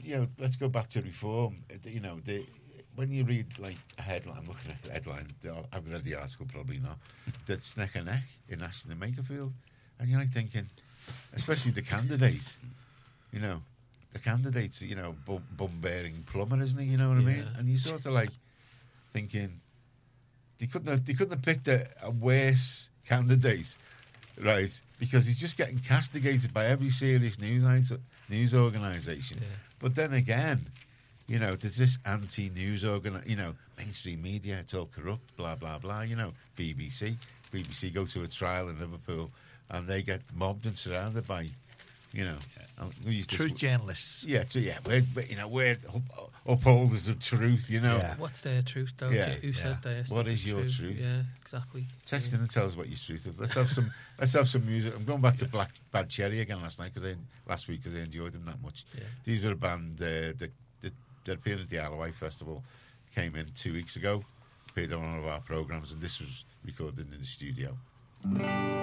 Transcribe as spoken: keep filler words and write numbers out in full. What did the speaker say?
you know, let's go back to reform. You know, the, when you read like a headline, I'm looking at the headline. I haven't read the article, probably not. That's neck and neck in Ashton and Makerfield, and you're like thinking, especially the candidates. You know, the candidates. You know, bum, bum-bearing plumber, isn't he? You know what Yeah. I mean? And you sort of like thinking they couldn't have, they couldn't have picked a, a worse candidate, right? Because he's just getting castigated by every serious news news organisation. Yeah. But then again, you know, there's this anti-news organ, you know, mainstream media, it's all corrupt, blah, blah, blah, you know, B B C. B B C go to a trial in Liverpool and they get mobbed and surrounded by, you know... Yeah. We used to Truth sw- journalists. Yeah, so yeah, we're, we're, you know, we're up- upholders of truth, you know. Yeah. What's their truth, though? Yeah. Who Yeah. says their stuff What is your truth? Yeah, exactly. Text yeah. in and tell us what your truth is. Let's have some. Let's have some music. I'm going back to Black Bad Cherry again last night because last week because I enjoyed them that much. Yeah. These were a band uh, that that that appeared at the Isle of Wight Festival. Came in two weeks ago. Appeared on one of our programs, and this was recorded in the studio.